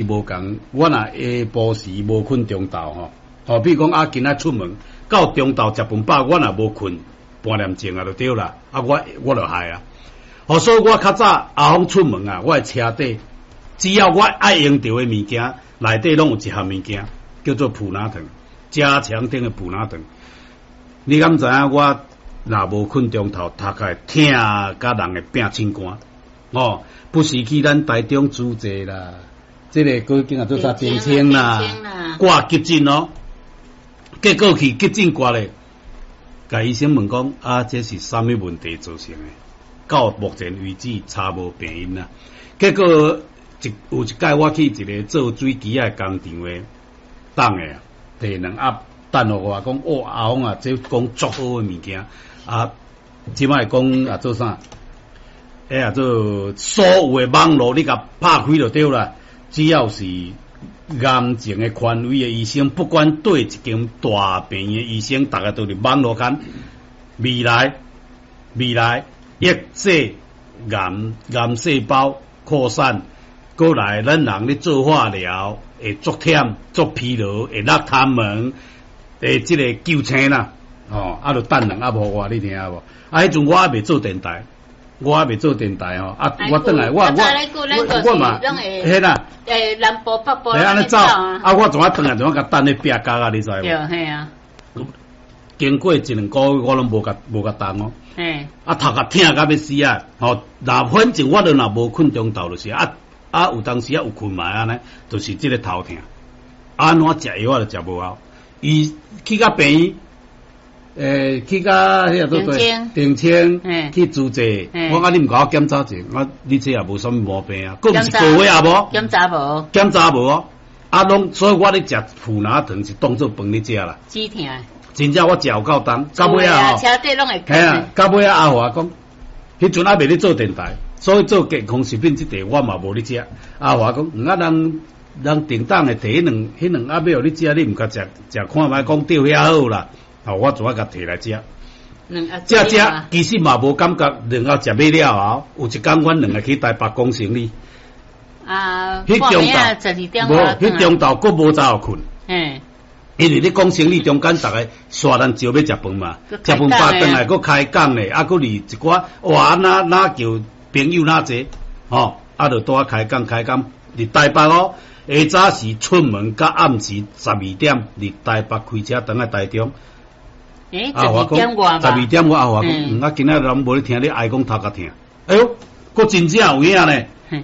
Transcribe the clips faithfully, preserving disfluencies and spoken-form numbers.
无共，我若下晡时无困中昼吼，吼，比如讲啊，今仔出门到中昼食饭饱，我若无困半点钟啊就对啦，啊我我就害啊，吼，所以我较早阿峰出门啊，我的车底只要我爱用到的物件，内底拢有一项物件叫做普拿疼，加强顶的普拿疼。你敢知影我若无困中昼，头壳疼甲人会变清寒哦，不是去咱台中主治啦，这个个今仔做啥病清啦，挂急诊哦，结果去急诊挂咧，甲医生问讲啊，这是啥物问题造成的？到目前为止查无病因啦。结果一有一届我去一个做水机的工厂诶，当诶啊，摕两盒等互我讲，哦阿峰啊，这讲足好诶物件啊，即摆讲啊做啥？哎呀，做所有诶网络你甲拍开就对啦，只要是癌症诶权威诶医生，不管对一间大病院诶医生，大家都伫网络间未来未来抑制癌癌细胞扩散。过来，咱人咧做化疗，会足忝、足疲劳，会落痰门，诶，即个救星啦，吼，啊，就等两下无我，你听下无？啊，迄阵我还未做电台，我还未做电台吼，啊，我转来，我我我我嘛，迄啦， 诶，南部北部安尼走，啊，我怎啊转来，怎啊甲等咧壁角啊，你知无？ 对，系啊。 经过一两个月，我拢无甲无甲动哦。嘿。啊，头壳疼甲要死啊！吼，那反正我都若无困中昼就是啊。啊，有当时啊有困埋安尼，就是即个头疼，安怎食药啊就食无效。伊去甲病院，诶、欸，去甲迄个做对定清，去注册。我讲你毋甲我检查者，我你这也无啥物毛病啊，佫毋是高血压无？ 检查无？ 检查无哦。啊，拢所以我咧食普拿疼是当做饭咧食啦。 止疼。 真正我食有够重，到尾啊吼。 车底拢会。 系啊，到尾啊阿华讲，迄阵还未咧做电台。所以做健康食品即块我嘛无咧食，啊我讲，啊人人定当诶摕迄两迄两盒要互你食，你毋甲食食看觅讲对遐好啦，啊我就啊甲摕来食，食食其实嘛无感觉，然后食买了后，有一工阮两个去台北讲生理， 啊， 迄中昼无，迄中昼佫无早困，嗯，因为你讲生理中间逐个刷咱招要食饭嘛，食饭饱转来佫开讲咧，啊佫离一寡哇哪哪叫。朋友哪济，吼，啊，就拄啊开讲开讲，伫台北哦，下早时出门，甲暗时十二点，伫台北开车等下台中。 诶，十二点外吧。 十二点我阿华讲，嗯，啊，今仔人无咧听你爱讲头壳疼，哎呦，佫真正有影呢。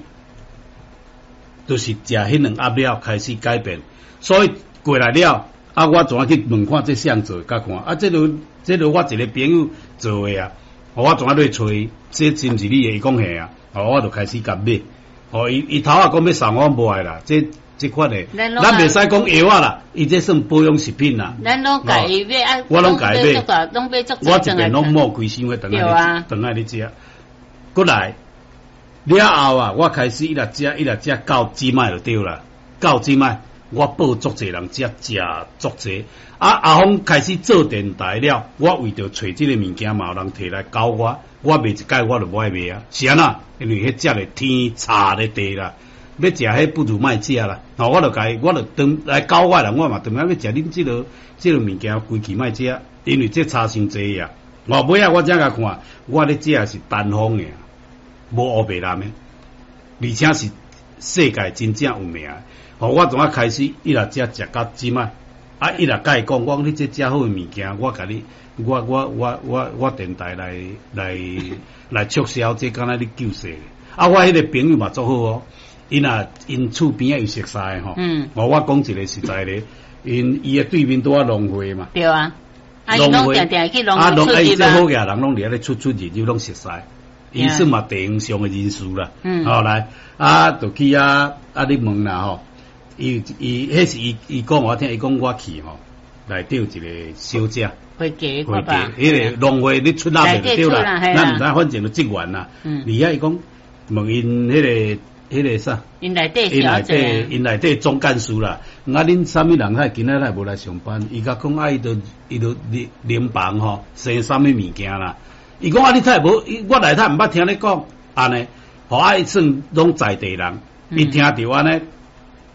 就是食迄两盒了，开始改变，所以过来了，啊，我怎啊去问看这谁做，甲看，啊，这就这就我一个朋友做的啊。我怎啊去找伊？这是毋是你的？伊讲系啊，我就开始甲买。哦，伊伊头啊讲要送我无爱啦，这这款的，咱袂使讲药啊啦，伊这算保养食品啦。 咱拢家己买啊， 我拢家己买， 拢买足我一遍拢摸规箱的，等下等下你食。过来了后啊，我开始一来食，一来食到即摆就对啦，到即摆我报足济人食，食足济。啊，阿峰开始做电台了，我为着找即个物件嘛，有人摕来教我，我卖一届我就无爱卖啊，是安那？因为迄食咧天差咧地啦，要食迄不如卖食啦。吼，我就甲我就当来教我人，我嘛当然要食恁即个即个物件，规期卖食，因为这差伤济啊。我尾仔我才甲看，我咧食是单方诶，无乌白蓝诶，而且是世界真正有名。吼，我从啊开始伊来食食到即摆。啊！伊若甲伊讲，我讲你这遮好诶物件，我甲你，我我我我我电台来来来促销，这敢若你救世。啊！我迄个朋友嘛足好哦，因若因厝边啊有熟悉诶吼。嗯。我我讲一个实在咧，因伊诶对面拄啊农会嘛。 对啊。啊，伊拢定定去农会出入啊。啊，好个人拢伫咧出出入入拢熟悉，伊算嘛地方上诶人士啦。嗯。后来啊，就去啊啊！你问啦吼。伊伊迄是伊伊讲我听，伊讲我去吼，内底有一个小姐， 会计会计，迄个农会你出纳就对啦，咱毋知反正就职员啦。嗯，而遐伊讲问因迄个迄个啥， 因内底小姐， 因内底总干事啦。啊，恁啥物人遐今仔日无来上班？伊甲讲啊，伊都伊都临临房吼，生啥物物件啦？伊讲啊，你太无，我内头毋捌听你讲安尼，互啊，伊算拢在地人，伊听着安尼。